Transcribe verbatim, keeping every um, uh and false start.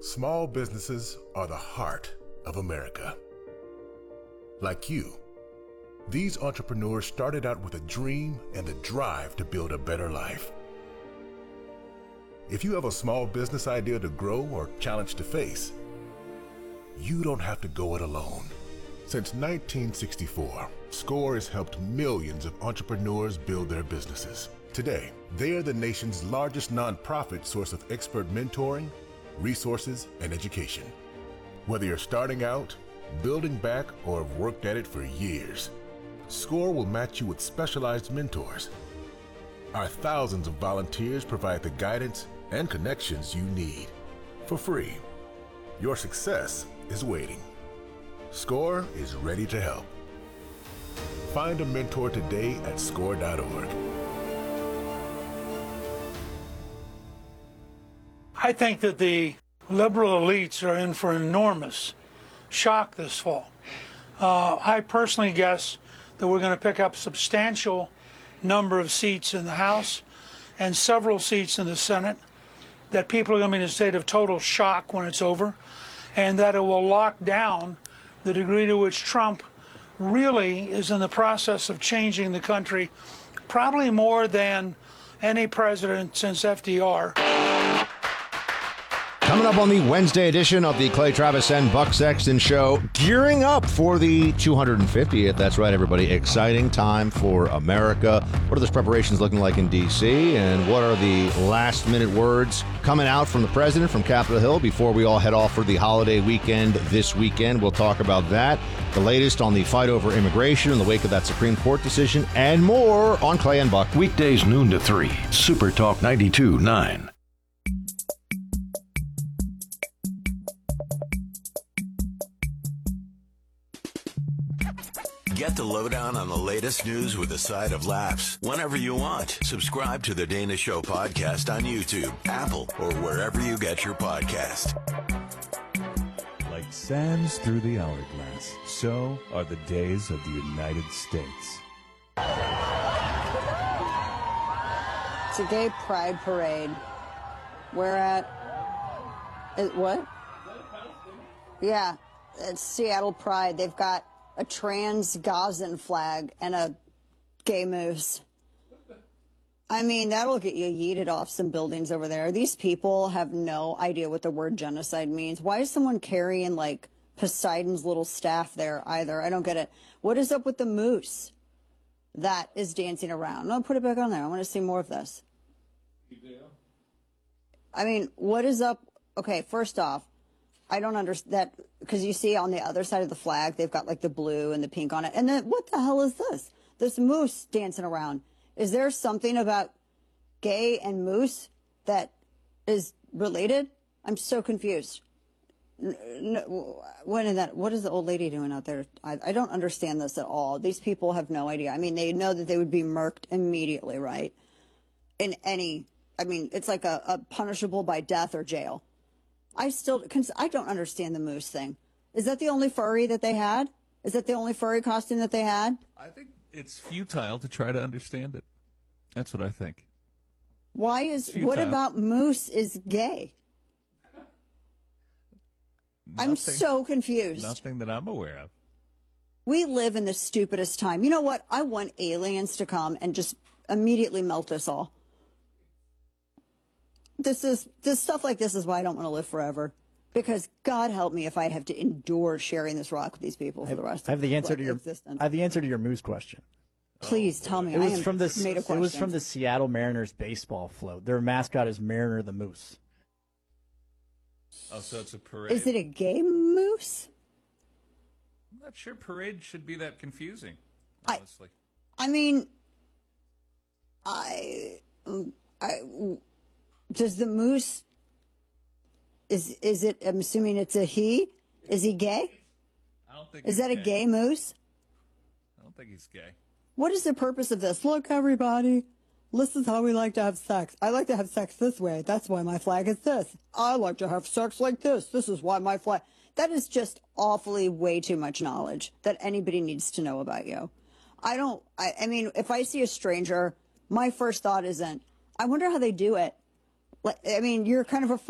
Small businesses are the heart of America. Like you, these entrepreneurs started out with a dream and the drive to build a better life. If you have a small business idea to grow or challenge to face, you don't have to go it alone. Since nineteen sixty-four, SCORE has helped millions of entrepreneurs build their businesses. Today, they are the nation's largest nonprofit source of expert mentoring, resources, and education. Whether you're starting out, building back, or have worked at it for years, SCORE will match you with specialized mentors. Our thousands of volunteers provide the guidance and connections you need for free. Your success is waiting. SCORE is ready to help. Find a mentor today at score dot org. I think that the liberal elites are in for enormous shock this fall. Uh, I personally guess that we're going to pick up a substantial number of seats in the House and several seats in the Senate, that people are going to be in a state of total shock when it's over, and that it will lock down the degree to which Trump really is in the process of changing the country, probably more than any president since F D R. Coming up on the Wednesday edition of the Clay Travis and Buck Sexton Show, gearing up for the two hundred fiftieth. That's right, everybody. Exciting time for America. What are those preparations looking like in D C? And what are the last-minute words coming out from the president from Capitol Hill before we all head off for the holiday weekend this weekend? We'll talk about that, the latest on the fight over immigration in the wake of that Supreme Court decision, and more on Clay and Buck. Weekdays noon to three, Super Talk ninety-two point nine. Get the lowdown on the latest news with a side of laughs whenever you want. Subscribe to the Dana Show podcast on YouTube, Apple, or wherever you get your podcast. Like sands through the hourglass, so are the days of the United States. It's a gay pride parade. We're at... It, what? Yeah, it's Seattle Pride. They've got a trans Gazan flag and a gay moose. I mean, that'll get you yeeted off some buildings over there. These people have no idea what the word genocide means. Why is someone carrying, like, Poseidon's little staff there either? I don't get it. What is up with the moose that is dancing around? No, put it back on there. I want to see more of this. I mean, what is up? Okay, first off, I don't understand that, because you see on the other side of the flag, they've got like the blue and the pink on it. And then what the hell is this? This moose dancing around. Is there something about gay and moose that is related? I'm so confused. No, when in that, what is the old lady doing out there? I, I don't understand this at all. These people have no idea. I mean, they know that they would be murked immediately, right? In any, I mean, it's like a, a punishable by death or jail. I still, I don't understand the moose thing. Is that the only furry that they had? Is that the only furry costume that they had? I think it's futile to try to understand it. That's what I think. Why is, what about moose is gay? Nothing, I'm so confused. Nothing that I'm aware of. We live in the stupidest time. You know what? I want aliens to come and just immediately melt us all. This is this stuff like this is why I don't want to live forever, because God help me if I have to endure sharing this rock with these people for the rest. I have the answer of to your existence. I have the answer to your moose question. Please tell me. It was I am from the made of it was questions. from the Seattle Mariners baseball float. Their mascot is Mariner the Moose. Oh, so it's a parade. Is it a gay moose? I'm not sure parade should be that confusing, I- honestly. I mean, I, I, does the moose, is is it, I'm assuming it's a he? Is he gay? I don't think Is he's that a gay moose? I don't think he's gay. What is the purpose of this? Look, everybody, this is how we like to have sex. I like to have sex this way. That's why my flag is this. I like to have sex like this. This is why my flag. That is just awfully way too much knowledge that anybody needs to know about you. I don't, I, I mean, if I see a stranger, my first thought isn't, I wonder how they do it. Like, I mean, you're kind of a